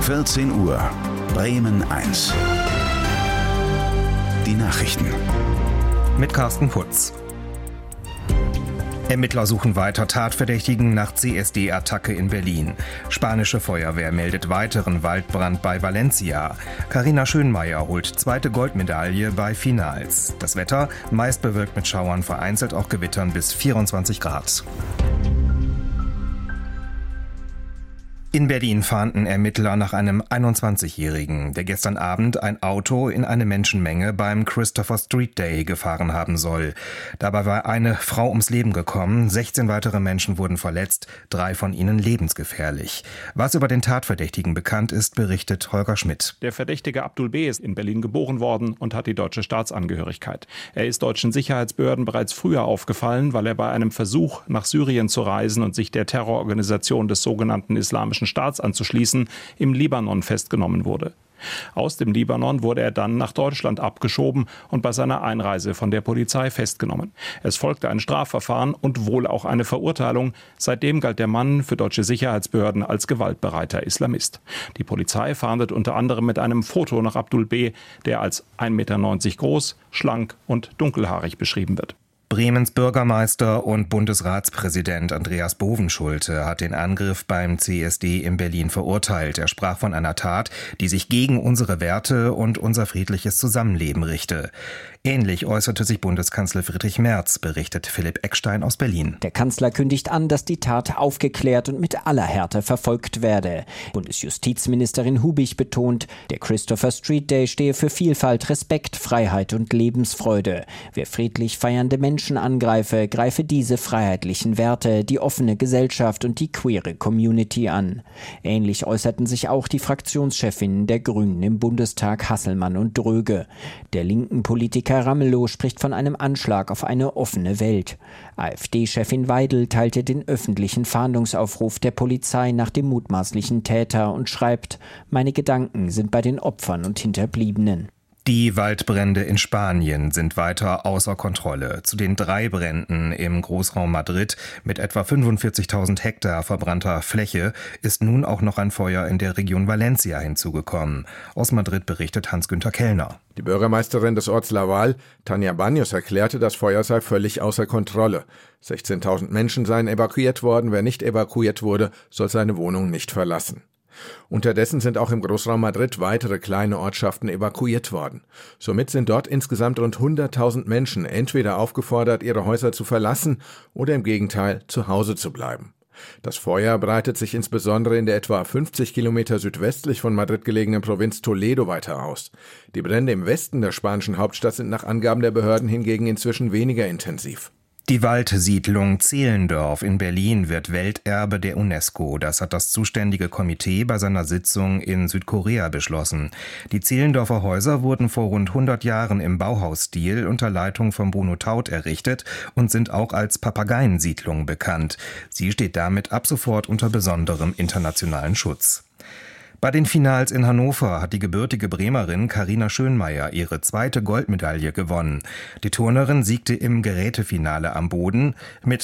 14 Uhr, Bremen 1. Die Nachrichten. Mit Carsten Putz. Ermittler suchen weiter Tatverdächtigen nach CSD-Attacke in Berlin. Spanische Feuerwehr meldet weiteren Waldbrand bei Valencia. Carina Schönmeier holt zweite Goldmedaille bei Finals. Das Wetter meist bewölkt mit Schauern, vereinzelt auch Gewittern bis 24 Grad. In Berlin fahnden Ermittler nach einem 21-Jährigen, der gestern Abend ein Auto in eine Menschenmenge beim Christopher Street Day gefahren haben soll. Dabei war eine Frau ums Leben gekommen, 16 weitere Menschen wurden verletzt, 3 von ihnen lebensgefährlich. Was über den Tatverdächtigen bekannt ist, berichtet Holger Schmidt. Der Verdächtige Abdul B. ist in Berlin geboren worden und hat die deutsche Staatsangehörigkeit. Er ist deutschen Sicherheitsbehörden bereits früher aufgefallen, weil er bei einem Versuch, nach Syrien zu reisen und sich der Terrororganisation des sogenannten Islamischen Staats anzuschließen, im Libanon festgenommen wurde. Aus dem Libanon wurde er dann nach Deutschland abgeschoben und bei seiner Einreise von der Polizei festgenommen. Es folgte ein Strafverfahren und wohl auch eine Verurteilung. Seitdem galt der Mann für deutsche Sicherheitsbehörden als gewaltbereiter Islamist. Die Polizei fahndet unter anderem mit einem Foto nach Abdul B., der als 1,90 Meter groß, schlank und dunkelhaarig beschrieben wird. Bremens Bürgermeister und Bundesratspräsident Andreas Bovenschulte hat den Angriff beim CSD in Berlin verurteilt. Er sprach von einer Tat, die sich gegen unsere Werte und unser friedliches Zusammenleben richte. Ähnlich äußerte sich Bundeskanzler Friedrich Merz, berichtet Philipp Eckstein aus Berlin. Der Kanzler kündigt an, dass die Tat aufgeklärt und mit aller Härte verfolgt werde. Bundesjustizministerin Hubig betont, der Christopher Street Day stehe für Vielfalt, Respekt, Freiheit und Lebensfreude. Wer friedlich feiernde Menschen angreife, greife diese freiheitlichen Werte, die offene Gesellschaft und die queere Community an. Ähnlich äußerten sich auch die Fraktionschefinnen der Grünen im Bundestag, Hasselmann und Dröge. Der linken Politiker Ramelow spricht von einem Anschlag auf eine offene Welt. AfD-Chefin Weidel teilte den öffentlichen Fahndungsaufruf der Polizei nach dem mutmaßlichen Täter und schreibt: Meine Gedanken sind bei den Opfern und Hinterbliebenen. Die Waldbrände in Spanien sind weiter außer Kontrolle. Zu den 3 Bränden im Großraum Madrid mit etwa 45.000 Hektar verbrannter Fläche ist nun auch noch ein Feuer in der Region Valencia hinzugekommen. Aus Madrid berichtet Hans-Günther Kellner. Die Bürgermeisterin des Orts Laval, Tania Baños, erklärte, das Feuer sei völlig außer Kontrolle. 16.000 Menschen seien evakuiert worden. Wer nicht evakuiert wurde, soll seine Wohnung nicht verlassen. Unterdessen sind auch im Großraum Madrid weitere kleine Ortschaften evakuiert worden. Somit sind dort insgesamt rund 100.000 Menschen entweder aufgefordert, ihre Häuser zu verlassen oder im Gegenteil zu Hause zu bleiben. Das Feuer breitet sich insbesondere in der etwa 50 Kilometer südwestlich von Madrid gelegenen Provinz Toledo weiter aus. Die Brände im Westen der spanischen Hauptstadt sind nach Angaben der Behörden hingegen inzwischen weniger intensiv. Die Waldsiedlung Zehlendorf in Berlin wird Welterbe der UNESCO. Das hat das zuständige Komitee bei seiner Sitzung in Südkorea beschlossen. Die Zehlendorfer Häuser wurden vor rund 100 Jahren im Bauhausstil unter Leitung von Bruno Taut errichtet und sind auch als Papageiensiedlung bekannt. Sie steht damit ab sofort unter besonderem internationalen Schutz. Bei den Finals in Hannover hat die gebürtige Bremerin Carina Schönmeier ihre zweite Goldmedaille gewonnen. Die Turnerin siegte im Gerätefinale am Boden mit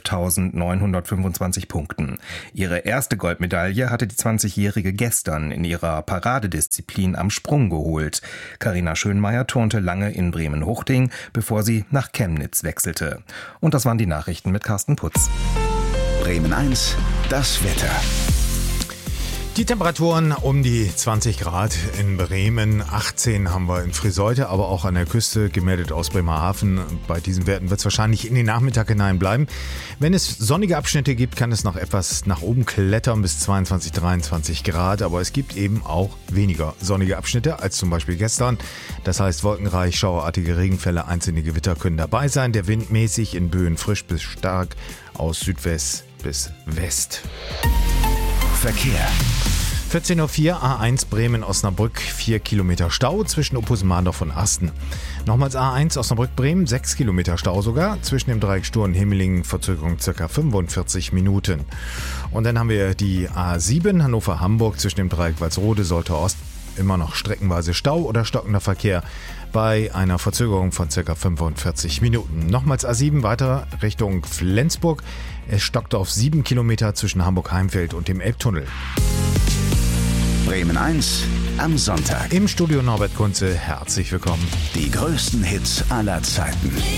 12.925 Punkten. Ihre erste Goldmedaille hatte die 20-Jährige gestern in ihrer Paradedisziplin am Sprung geholt. Carina Schönmeier turnte lange in Bremen-Huchting, bevor sie nach Chemnitz wechselte. Und das waren die Nachrichten mit Carsten Putz. Bremen 1, das Wetter. Die Temperaturen um die 20 Grad in Bremen, 18 haben wir in Friseute, aber auch an der Küste, gemeldet aus Bremerhaven. Bei diesen Werten wird es wahrscheinlich in den Nachmittag hinein bleiben. Wenn es sonnige Abschnitte gibt, kann es noch etwas nach oben klettern bis 22, 23 Grad, aber es gibt eben auch weniger sonnige Abschnitte als zum Beispiel gestern. Das heißt, wolkenreich, schauerartige Regenfälle, einzelne Gewitter können dabei sein. Der Wind mäßig in Böen frisch bis stark aus Südwest bis West. Verkehr. 14.04 Uhr, A1 Bremen-Osnabrück, 4 Kilometer Stau zwischen Opusmandorf und Asten. Nochmals A1 Osnabrück-Bremen, 6 Kilometer Stau sogar, zwischen dem Dreieck Stur und Himmelingen, Verzögerung ca. 45 Minuten. Und dann haben wir die A7 Hannover-Hamburg, zwischen dem Dreieck Walsrode-Sollte-Ost, immer noch streckenweise Stau oder stockender Verkehr bei einer Verzögerung von ca. 45 Minuten. Nochmals A7 weiter Richtung Flensburg. Es stockt auf 7 Kilometer zwischen Hamburg-Heimfeld und dem Elbtunnel. Bremen 1 am Sonntag. Im Studio Norbert Kunze, herzlich willkommen. Die größten Hits aller Zeiten.